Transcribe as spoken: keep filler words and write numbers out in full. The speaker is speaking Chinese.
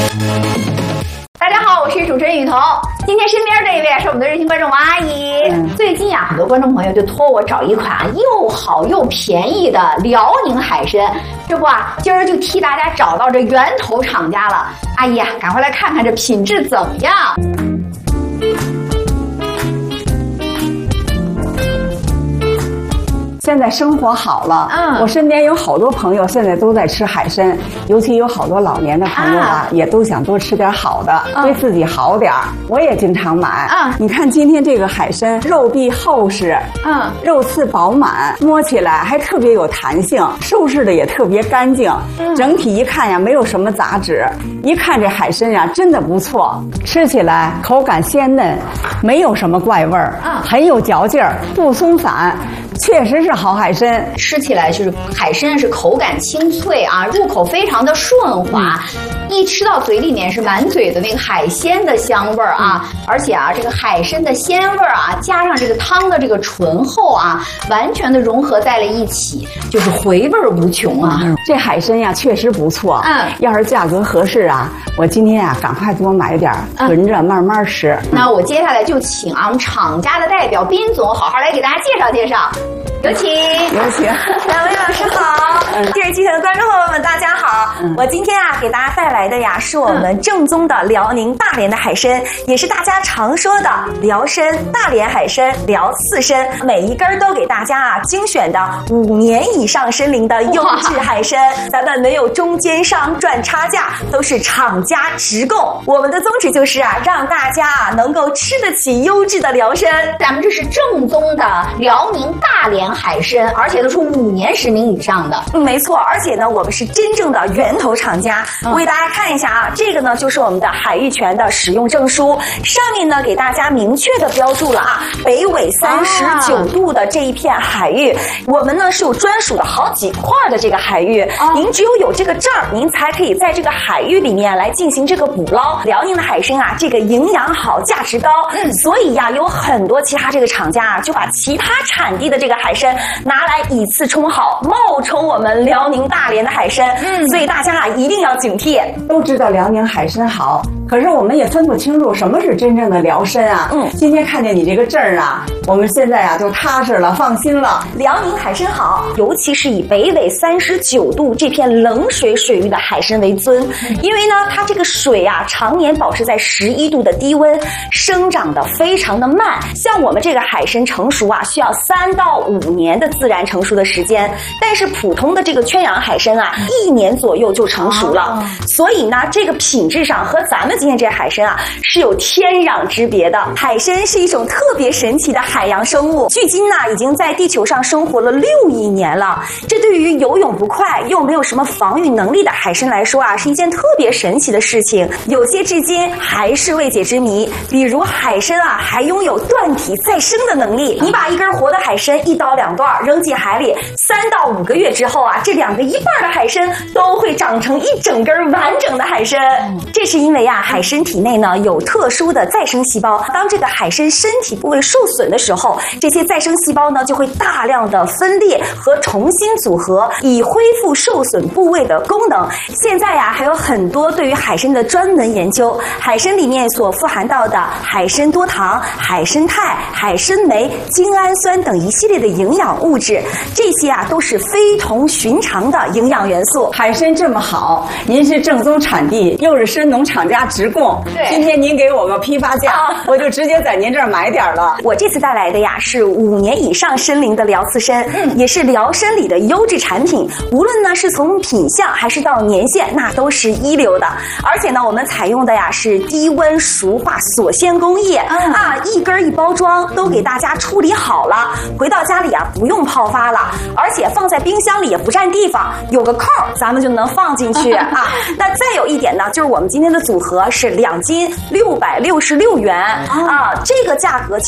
大家好，我是主持人雨桐。今天身边这一位是我们的热心观众王阿姨。嗯、最近啊，很多观众朋友就托我找一款啊又好又便宜的辽宁海参。这不啊，今儿就替大家找到这源头厂家了。阿姨啊，赶快来看看这品质怎么样。 现在生活好了，嗯，我身边有好多朋友现在都在吃海参，尤其有好多老年的朋友啊，啊也都想多吃点好的，嗯、对自己好点儿。我也经常买，啊、嗯，你看今天这个海参，肉壁厚实，嗯，肉刺饱满，摸起来还特别有弹性，收拾的也特别干净，嗯、整体一看呀，没有什么杂质，一看这海参呀，真的不错，吃起来口感鲜嫩，没有什么怪味儿，啊、嗯，很有嚼劲儿，不松散。确实是好海参， 吃起来就是海参是口感清脆啊，入口非常的顺滑，嗯、一吃到嘴里面是满嘴的那个海鲜的香味儿啊，嗯、而且啊，这个海参的鲜味儿啊，加上这个汤的这个醇厚啊，完全的融合在了一起，就是回味无穷啊。 嗯、这海参呀，确实不错。嗯，要是价格合适啊，我今天啊，赶快多买点，囤着慢慢吃。 嗯、那我接下来就请啊，我们厂家的代表斌总好好来给大家介绍介绍。有请， 有请， 两位老师好，电视机前的观众朋友们大家好。嗯、我今天啊给大家带来的呀是我们正宗的辽宁大连的海参，也是大家常说的辽参、大连海参、辽刺参，每一根都给大家啊精选的五年以上参龄的优质海参，咱们没有中间商赚差价，都是厂家直供。我们的宗旨就是啊让大家啊能够吃得起优质的辽参， 咱们这是正宗的辽宁大连海参，而且都是五年十名以上的。 嗯，没错，而且呢，我们是真正的源头厂家。嗯、我给大家看一下啊，这个呢就是我们的海域泉的使用证书，上面呢给大家明确的标注了啊，北纬三十九度的这一片海域，啊、我们呢是有专属的好几块的这个海域，啊、您只有有这个证儿，您才可以在这个海域里面来进行这个捕捞。辽宁的海参啊，这个营养好，价值高，嗯，所以呀，有很多其他这个厂家啊，就把其他产地的这个海参拿来以次充好，冒充我们辽宁大连的海参，嗯，所以大家啊一定要警惕。 都知道辽宁海参好，可是我们也分不清楚什么是真正的辽参啊。嗯，今天看见你这个证儿啊，我们现在啊就踏实了，放心了。 辽宁海参好，尤其是以北纬三十九度这片冷水水域的海参为尊，嗯、因为呢它这个水啊常年保持在十一度的低温，生长的非常的慢。像我们这个海参成熟啊，需要三到五年的自然成熟的时间，但是普通的这个圈养海参啊，一年左右就成熟了。哦、所以呢，这个品质上和咱们今天这海参啊是有天壤之别的。海参是一种特别神奇的海洋生物，距今呢已经在地球上生活了六亿年了。这对于游泳不快又没有什么防御能力的海参来说啊，是一件特别神奇的事情，有些至今还是未解之谜。比如海参啊，还拥有断体再生的能力。你把一根活的海参一刀两断扔进海里，三到五个月之后啊，这两个一半的海参都会长成一整根完整的海参。这是因为啊，海参体内呢有特殊的再生细胞，当这个海参身体部位受损的时候，这些再生细胞呢就会大量的分裂和重新组合，以恢复受损部位的功能。现在呀、啊，还有很多对于海参的专门研究，海参里面所富含到的海参多糖、海参肽、海参酶、精氨酸等一系列的营养物质，这些啊都是非同寻常的营养元素。 海参这么好，您是正宗产地，又是参农厂家直供， 对， 今天您给我个批发价，啊、我就直接在您这儿买点了。 我这次带来的呀是五年以上参龄的辽刺参，嗯、也是辽参里的优质产品，无论呢是从品相还是到年限，那都是一流的。而且呢，我们采用的呀是低温熟化锁鲜工艺，嗯、啊，一根一包装都给大家处理好了，回到家里啊不用泡发了，而且放在冰箱里也不占地方，有个扣咱们就能放进去啊。那再有一点呢，就是我们今天的组合是两斤六百六十六元啊，这个价格其